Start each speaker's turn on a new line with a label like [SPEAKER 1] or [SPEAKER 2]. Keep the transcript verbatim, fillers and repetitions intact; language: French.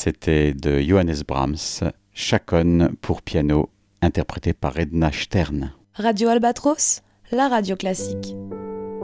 [SPEAKER 1] C'était de Johannes Brahms, Chaconne pour piano, interprété par Edna Stern.
[SPEAKER 2] Radio Albatros, la radio classique.